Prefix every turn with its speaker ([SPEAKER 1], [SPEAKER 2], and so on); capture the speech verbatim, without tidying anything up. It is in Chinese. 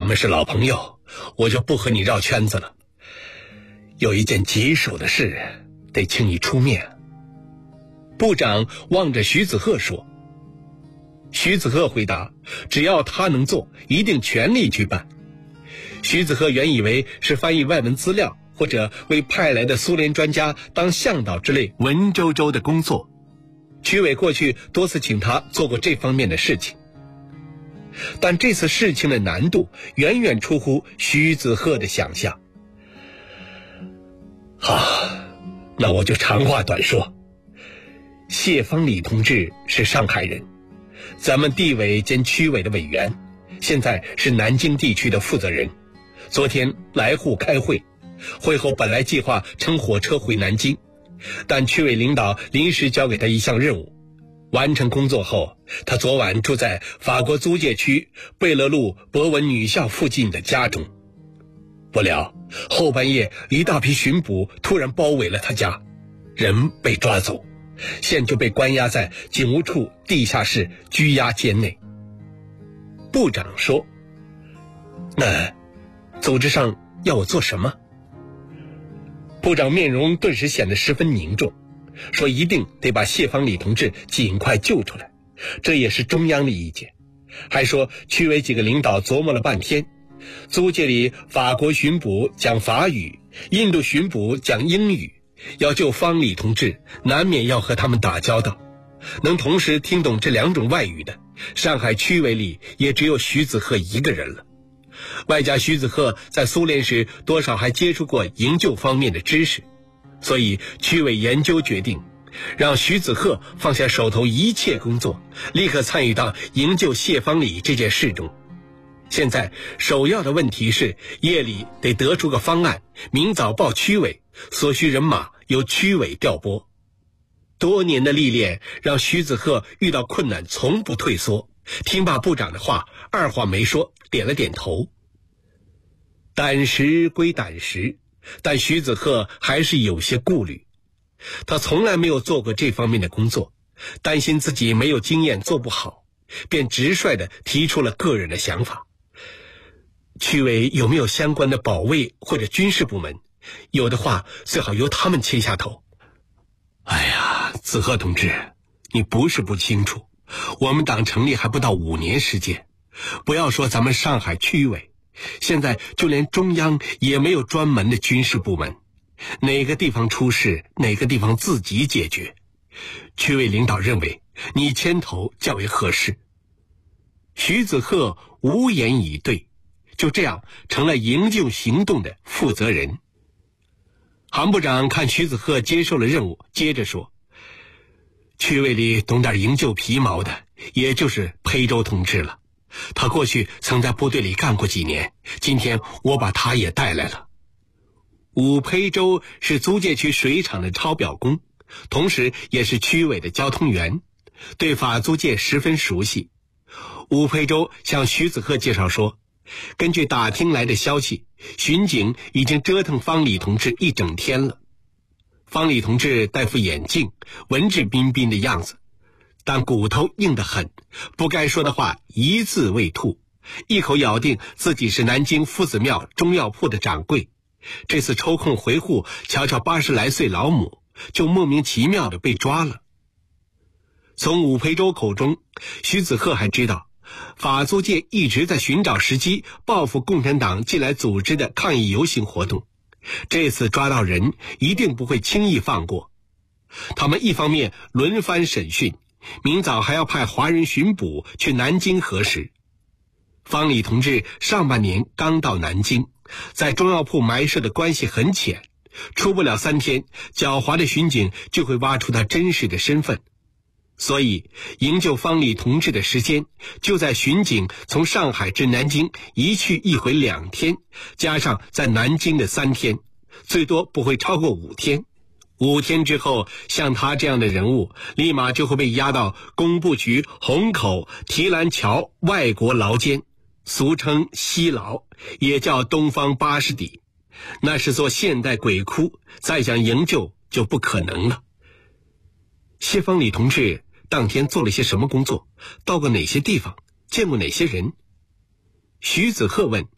[SPEAKER 1] 们是老朋友，我就不和你绕圈子了。有一件棘手的事，得请你出面。部长望着徐子鹤说。徐子鹤回答，只要他能做，一定全力去办。徐子鹤原以为是翻译外文资料，或者为派来的苏联专家当向导之类文绉绉的工作。曲伟过去多次请他做过这方面的事情，但这次事情的难度远远出乎徐子鹤的想象。好，那我就长话短说。谢方礼同志是上海人，咱们地委兼区委的委员，现在是南京地区的负责人。昨天来沪开会，会后本来计划乘火车回南京，但区委领导临时交给他一项任务，完成工作后，他昨晚住在法国租界区贝勒路博文女校附近的家中。不料后半夜一大批巡捕突然包围了他家，人被抓走，现就被关押在警务处地下室拘押间内。部长说，那组织上要我做什么？部长面容顿时显得十分凝重，说一定得把谢方礼同志尽快救出来，这也是中央的意见。还说区委几个领导琢磨了半天，租界里法国巡捕讲法语，印度巡捕讲英语，要救方礼同志难免要和他们打交道，能同时听懂这两种外语的，上海区委里也只有徐子鹤一个人了。外加徐子鹤在苏联时多少还接触过营救方面的知识，所以区委研究决定让徐子鹤放下手头一切工作，立刻参与到营救谢方礼这件事中。现在首要的问题是夜里得得出个方案，明早报区委，所需人马由区委调拨。多年的历练让徐子鹤遇到困难从不退缩，听罢部长的话，二话没说，点了点头。胆识归胆识，但徐子鹤还是有些顾虑。他从来没有做过这方面的工作，担心自己没有经验做不好，便直率地提出了个人的想法。区委有没有相关的保卫或者军事部门？有的话最好由他们牵下头。哎呀，子鹤同志，你不是不清楚，我们党成立还不到五年时间，不要说咱们上海区委，现在就连中央也没有专门的军事部门，哪个地方出事，哪个地方自己解决。区委领导认为你牵头较为合适。徐子鹤无言以对，就这样成了营救行动的负责人。韩部长看徐子鹤接受了任务，接着说，区委里懂点营救皮毛的也就是裴洲同志了，他过去曾在部队里干过几年，今天我把他也带来了。武裴洲是租界区水厂的抄表工，同时也是区委的交通员，对法租界十分熟悉。武裴洲向徐子鹤介绍说，根据打听来的消息，巡警已经折腾方礼同志一整天了。方礼同志戴副眼镜，文质彬彬的样子，但骨头硬得很，不该说的话一字未吐，一口咬定自己是南京夫子庙中药铺的掌柜。这次抽空回沪瞧瞧八十来岁老母，就莫名其妙地被抓了。从武裴洲口中，徐子鹤还知道法租界一直在寻找时机报复共产党近来组织的抗议游行活动，这次抓到人一定不会轻易放过。他们一方面轮番审讯，明早还要派华人巡捕去南京核实。方礼同志上半年刚到南京，在中药铺埋设的关系很浅，出不了三天，狡猾的巡警就会挖出他真实的身份。所以营救方礼同志的时间就在巡警从上海至南京一去一回两天，加上在南京的三天，最多不会超过五天。五天之后，像他这样的人物立马就会被押到工部局虹口提篮桥外国牢监，俗称西牢，也叫东方八十底，那是座现代鬼窟，再想营救就不可能了。谢方礼同志当天做了些什么工作？到过哪些地方？见过哪些人？徐子鹤问，